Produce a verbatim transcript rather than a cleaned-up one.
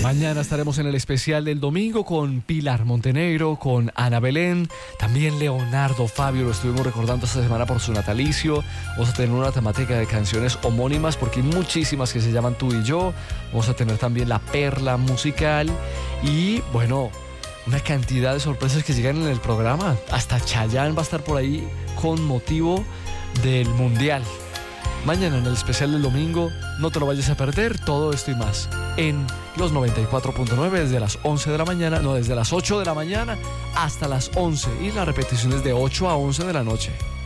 Mañana estaremos en el especial del domingo con Pilar Montenegro, con Ana Belén, también Leonardo Fabio, lo estuvimos recordando esta semana por su natalicio. Vamos a tener una temática de canciones homónimas porque hay muchísimas que se llaman Tú y Yo. Vamos a tener también la perla musical y, bueno, una cantidad de sorpresas que llegan en el programa. Hasta Chayanne va a estar por ahí con motivo del Mundial. Mañana en el especial del domingo, no te lo vayas a perder, todo esto y más en los noventa y cuatro punto nueve desde las once de la mañana, no, desde las ocho de la mañana hasta las once y las repeticiones de ocho a once de la noche.